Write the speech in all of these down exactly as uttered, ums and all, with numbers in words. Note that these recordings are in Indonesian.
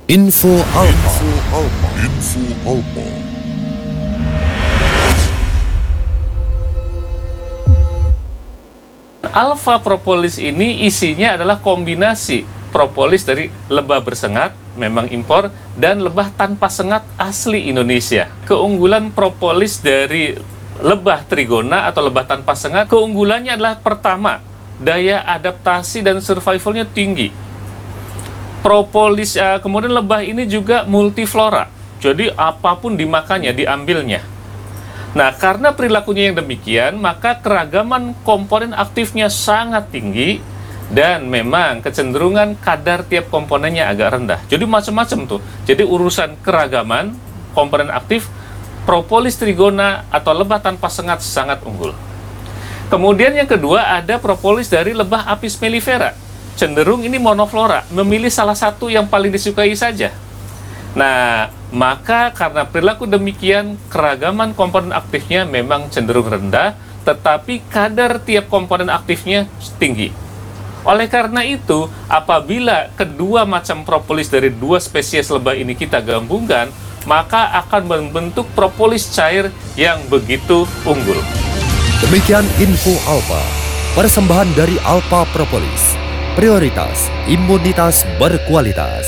Info Alpa. Info Alpa. Info Alpa. Alpha propolis ini isinya adalah kombinasi propolis dari lebah bersengat, memang impor, dan lebah tanpa sengat asli Indonesia. Keunggulan propolis dari lebah trigona atau lebah tanpa sengat, keunggulannya adalah pertama, daya adaptasi dan survivalnya tinggi. Propolis, uh, kemudian lebah ini juga multiflora, jadi apapun dimakannya, diambilnya. Nah, karena perilakunya yang demikian, maka keragaman komponen aktifnya sangat tinggi dan memang kecenderungan kadar tiap komponennya agak rendah. Jadi macam-macam tuh. Jadi urusan keragaman komponen aktif, propolis trigona atau lebah tanpa sengat sangat unggul. Kemudian yang kedua ada propolis dari lebah Apis mellifera. Cenderung ini monoflora, memilih salah satu yang paling disukai saja. Nah, maka karena perilaku demikian, keragaman komponen aktifnya memang cenderung rendah, tetapi kadar tiap komponen aktifnya tinggi. Oleh karena itu, apabila kedua macam propolis dari dua spesies lebah ini kita gabungkan, maka akan membentuk propolis cair yang begitu unggul. Demikian Info Alpa, persembahan dari Alpha Propolis. Prioritas imunitas berkualitas.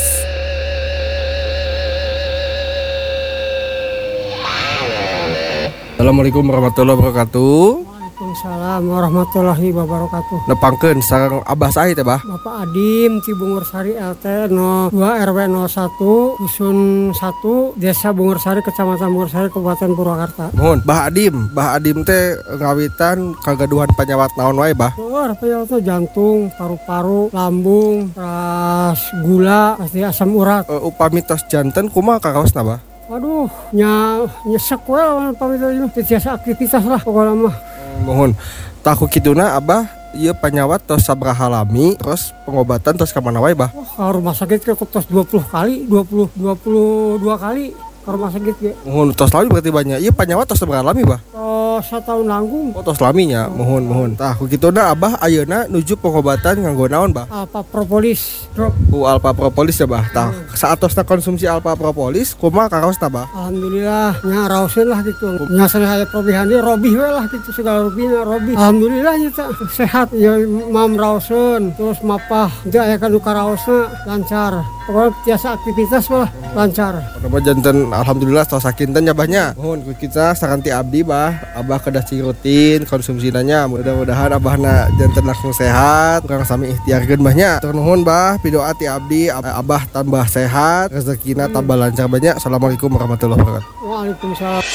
Assalamualaikum warahmatullahi wabarakatuh. Waalaikumsalam warahmatullahi wabarakatuh. Nepangkeun sareng Abah sae teh, Bah? Bapak Adim Ci Bungursari L T nol dua R W nol satu Dusun satu Desa Bungursari Kecamatan Bungursari Kabupaten Purwakarta. Mohon, Bah Adim, Bah Adim teh ngawitan kagaduhan penyawat naon wae, Bah? Luar penyawat tuh jantung, paru-paru, lambung, terus gula, pasti asam urat. Uh, upami tos janten kumaha kakaosna, Bah? Waduh, nya nyesek we pamita ieu tiasa aktivitas lah pokoknya mah. Mohon, tahu kituna Abah ieu penyawat tos sabraha lami, terus pengobatan tos ka mana wae, Bah? Wah, ka rumah sakit ke tos dua puluh kali, dua puluh dua puluh dua kali ke rumah sakit ge. Mohon tos lami berarti banyak. Ieu penyawat tos sabraha lami, Bah? Oh, satahun nanggung. Oh, tos laminya. Mohon, mohon. Tah ku kituna Abah ayeuna nuju pengobatan nganggo naon, Bah? Alpha propolis drop. Ku Alpha Propolis ya, Bah. Tah saatosna konsumsi Alpha Propolis kumaha kakaosna, Bah? Alhamdulillah nya raoseun lah gitu. Nya saya probihan dia robih we lah gitu segala robihna robih. Alhamdulillah nya sehat ya mam raoseun terus mapah teu aya kanu karaosna lancar. Pokoknya biasa aktivitas lah lancar. Nama janten alhamdulillah tos sakinten nya, Bahnya. Mohon ku kita sakanti abdi, Bah. Abah kedah cing rutin konsumsinanya. Mudah-mudahan abahna janten langsung sehat, kurang sami ikhtiarkeun, Bahnya. Tur nuhun, Bah, pidoa ti abdi Abah tambah sehat, rezekina tambah lancar banyak. Assalamualaikum warahmatullahi wabarakatuh. Waalaikumsalam.